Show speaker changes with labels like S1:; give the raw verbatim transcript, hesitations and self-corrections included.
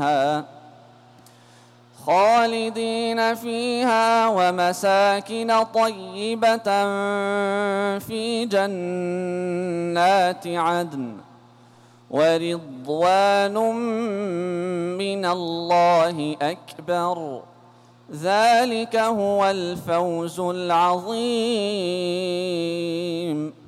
S1: خالدين فيها ومساكن طيبة في جنات عدن ورضوان من الله أكبر ذلك هو الفوز العظيم.